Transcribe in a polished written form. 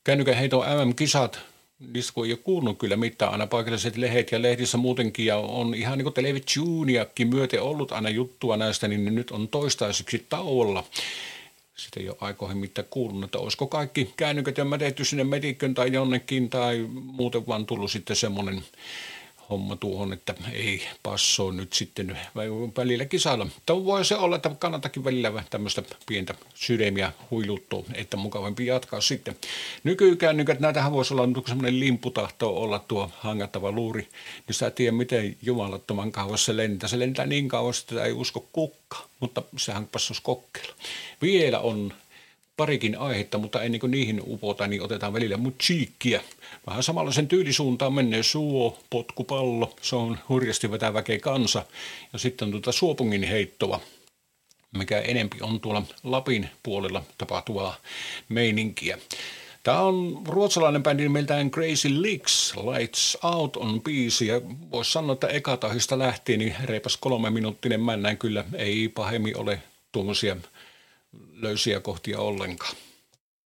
Kännykän heiton MM-kisat, niistä kun ei ole kuulunut kyllä mitään, aina paikalliset lehdet ja lehdissä muutenkin, ja on ihan niin kuin televisioniakin myöten ollut aina juttua näistä, niin nyt on toistaiseksi tauolla. Sitä ei ole aikoihin mitään kuulunut, että olisiko kaikki kännykät ja mätetty sinne metikön tai jonnekin, tai muuten vaan tullut sitten semmoinen homma tuohon, että ei passoo nyt sitten välillä kisailla. Mutta voi se olla, että kannattakin välillä tämmöistä pientä sydämiä huiluttua, että mukavampi jatkaa sitten. Nykykännykät, näitähän voisi olla nyt semmoinen limputahto olla tuo hangattava luuri, niin sä tiedä miten jumalattoman kauas se lentää. Se lentää niin kauas, että ei usko kukka, mutta sehän passaisi kokeilla. Vielä on parikin aihetta, mutta ennen kuin niihin upota, niin otetaan välillä musiikkia. Vähän samanlaisen tyylisuuntaan menee suo, potkupallo, se on hurjasti vetää väkeä kansa. Ja sitten on suopungin heittoa, mikä enempi on tuolla Lapin puolella tapahtuvaa meininkiä. Tämä on ruotsalainen bändi nimeltään Crazy Leaks, Lights Out on biisi, ja voisi sanoa, että ekatahista lähtien, niin reipas 3-minuuttinen männään kyllä ei pahemmin ole tuommoisia löysiä kohtia ollenkaan.